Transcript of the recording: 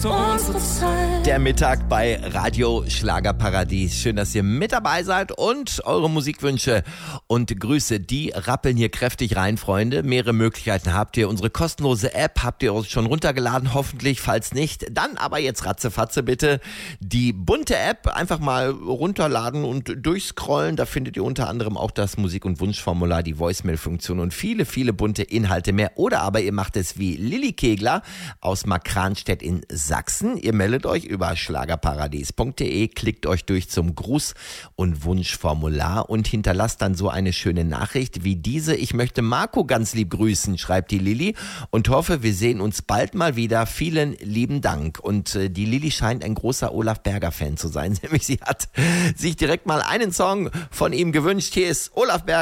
unsere Zeit. Der Mittag bei Radio Schlagerparadies. Schön, dass ihr mit dabei seid und eure Musikwünsche und Grüße, die rappeln hier kräftig rein, Freunde. Mehrere Möglichkeiten habt ihr. Unsere kostenlose App habt ihr uns schon runtergeladen, hoffentlich. Falls nicht, dann aber jetzt ratzefatze bitte die bunte App einfach mal runterladen und durchscrollen. Da findet ihr unter anderem auch das Musik- und Wunschformular, die Voicemail-Funktion und viele, viele bunte Inhalte mehr. Oder aber ihr macht es wie Lilly Kegler aus Markranstädt in Sachsen. Ihr meldet euch über schlagerparadies.de, klickt euch durch zum Gruß- und Wunschformular und hinterlasst dann so eine schöne Nachricht wie diese. Ich möchte Marco ganz lieb grüßen, schreibt die Lilly, und hoffe, wir sehen uns bald mal wieder. Vielen lieben Dank. Und die Lilly scheint ein großer Olaf Berger-Fan zu sein. Nämlich sie hat sich direkt mal einen Song von ihm gewünscht. Hier ist Olaf Berger.